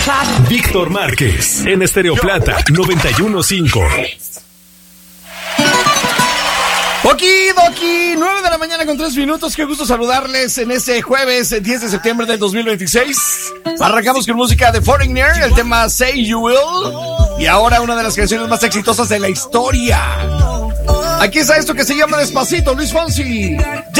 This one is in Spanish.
Víctor Márquez en Estéreo Plata 91.5. Okidoki, 9 de la mañana con 3 minutos. Qué gusto saludarles en este jueves 10 de septiembre del 2026. Arrancamos con música de Foreigner, el tema Say You Will. Y ahora una de las canciones más exitosas de la historia. Aquí está esto que se llama Despacito, Luis Fonsi.